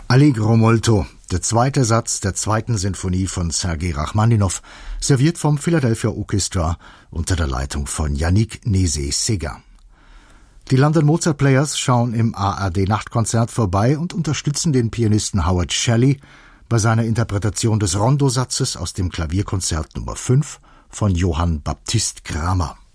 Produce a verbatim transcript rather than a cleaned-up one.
Allegro molto, der zweite Satz der zweiten Sinfonie von Sergei Rachmaninow, serviert vom Philadelphia Orchestra unter der Leitung von Yannick Nézet-Séguin. Die London Mozart Players schauen im A R D-Nachtkonzert vorbei und unterstützen den Pianisten Howard Shelley bei seiner Interpretation des Rondosatzes aus dem Klavierkonzert Nummer fünf von Johann Baptist Cramer.